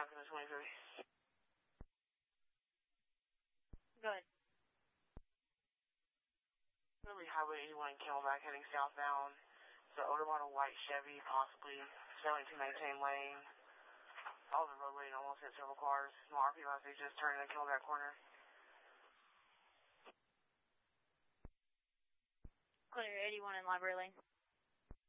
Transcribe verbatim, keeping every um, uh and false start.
back in the twenty-three. Go ahead. It's going to be Highway eighty-one in Camelback heading southbound. It's an older model white Chevy, possibly failing to maintain lane. All the roadway and almost hit several cars. No R P as they just turned in the Camelback corner. Clear eighty-one in library lane.